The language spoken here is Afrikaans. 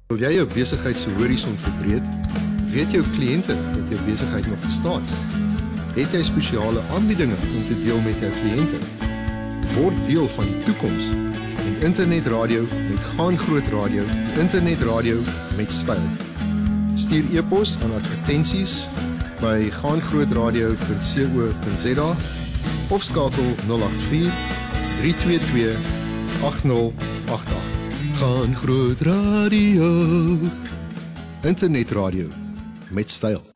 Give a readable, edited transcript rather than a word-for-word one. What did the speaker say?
Wil jy jou besigheid se horison verbreek? Weet jou kliënte dat jou besigheid nog bestaan? Het jy spesiale aanbiedinge om te deel met jou kliënte? Word deel van die toekoms en internetradio met Gaan Groot Radio, internetradio met styl. Stuur e-pos aan advertensies by gaangrootradio.co.za of skakel 084 322 8088. Gaan Groot Radio, internetradio met styl.